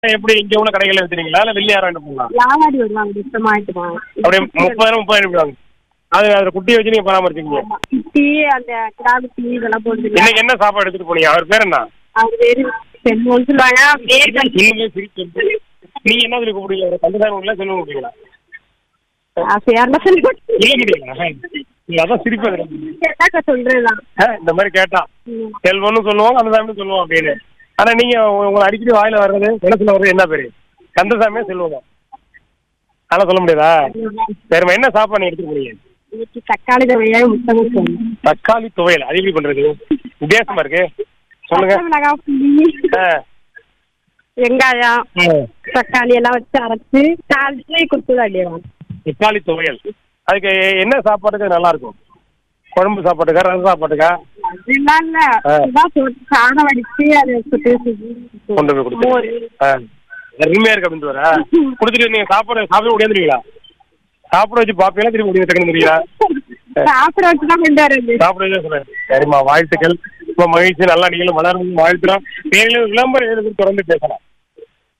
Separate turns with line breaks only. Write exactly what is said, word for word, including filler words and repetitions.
எப்படி இங்க உள்ள கடைகள்ல வச்சிருக்கீங்களா இல்ல வெளிய யாரும் போகலாம்?
வியாபாரி வருவாங்க இஷ்டமா எடுத்துப்பாங்க.
அப்படியே முப்பதாயிரம் முப்பதாயிரம் விடுவாங்க. அது அதில் குட்டியை வச்சு நீங்க பராமரிச்சிருக்கீங்க.
குட்டி அந்த கிடா குட்டி இதெல்லாம் போட்டு.
இன்னைக்கு என்ன சாப்பாடு எடுத்துட்டு போனீங்க? அவர் பேர் என்ன?
அவர் பேரு செல்வம் சொல்லுவாங்க.
நீங்க என்ன சொல்லி கூப்பிடுவீங்க? கந்தசாமி உள்ள செல்வம் கூப்பிடுவீங்களா? அதான் சிரிப்பு
சொல்றதுதான்
இந்த மாதிரி கேட்டா செல்வம்னு சொல்லுவோம் கந்தசாமின்னு சொல்லுவோம் அப்படின்னு. ஆனா நீங்க உங்களை அடிக்கடி வாயில வர்றது மனசுல வர்றது என்ன பேரு? கந்தசாமியே செல்வமா? ஆனா சொல்ல முடியாதா? வேற என்ன சாப்பாடு எடுத்துட்டு போறீங்க?
தக்காளி துவையல் முட்டை.
தக்காளி துவையல் அது எப்படி பண்றது? வித்தியாசமா இருக்கு, சொல்லுங்க.
வெங்காயம் தக்காளி எல்லாம் வச்சு அரைச்சு தாளிச்சு கொடுத்துதான்.
தக்காளி துவையல் அதுக்கு என்ன சாப்பாட்டுக்கு நல்லா இருக்கும்? குழம்பு சாப்பாட்டுக்கா ரசம் சாப்பாட்டுக்கா?
சாதம் வடிச்சு அதை
கொண்டு போய் கொடுத்து அருமையா இருக்கு அப்படின்னு வர கொடுத்துட்டு நீங்க சாப்பாடு சாப்பிட முடியாதுங்களா? சாப்பிட வச்சு பாப்பீங்களா திரும்பி முடிவு தெரியுங்களா?
சாப்பிட வச்சுதான் கொண்டு வரது.
சாப்பிட வச்சு சொல்றேன். சரிம்மா, வாழ்த்துக்கள். ரொம்ப மகிழ்ச்சி. நல்லா நீங்களும் வளரணும் வாழ்த்துறோம். நேரில் விளம்பரம் எழுதி தொடர்ந்து பேசலாம்.